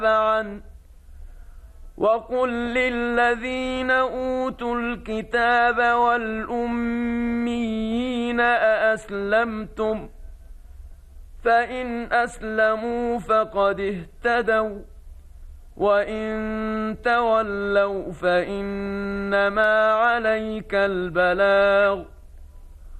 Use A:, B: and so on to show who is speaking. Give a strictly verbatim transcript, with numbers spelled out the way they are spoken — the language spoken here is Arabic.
A: عنه وقل للذين أوتوا الكتاب والأميين أأسلمتم فإن أسلموا فقد اهتدوا وإن تولوا فإنما عليك البلاغ